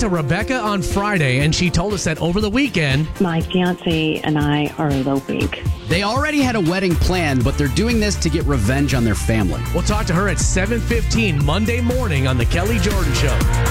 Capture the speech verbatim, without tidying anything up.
to Rebecca on Friday, and she told us that over the weekend, my fiance and I are eloping. They already had a wedding planned, but they're doing this to get revenge on their family. We'll talk to her at seven fifteen Monday morning on The Kelly Jordan Show.